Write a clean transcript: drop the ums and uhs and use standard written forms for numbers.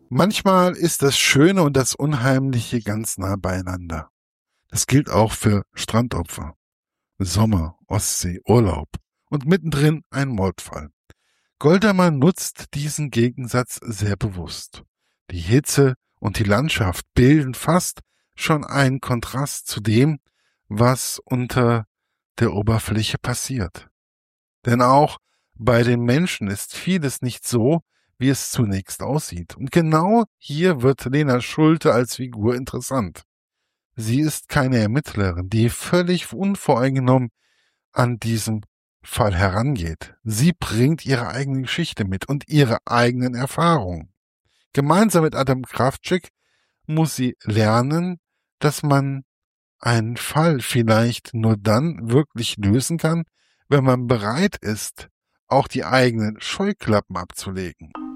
Manchmal ist das Schöne und das Unheimliche ganz nah beieinander. Das gilt auch für Strandopfer, Sommer, Ostsee, Urlaub und mittendrin ein Mordfall. Goldermann nutzt diesen Gegensatz sehr bewusst. Die Hitze und die Landschaft bilden fast schon einen Kontrast zu dem, was unter der Oberfläche passiert. Denn auch bei den Menschen ist vieles nicht so, wie es zunächst aussieht. Und genau hier wird Lena Schulte als Figur interessant. Sie ist keine Ermittlerin, die völlig unvoreingenommen an diesem Fall herangeht. Sie bringt ihre eigene Geschichte mit und ihre eigenen Erfahrungen. Gemeinsam mit Adam Kraftschick muss sie lernen, dass man einen Fall vielleicht nur dann wirklich lösen kann, wenn man bereit ist, auch die eigenen Scheuklappen abzulegen.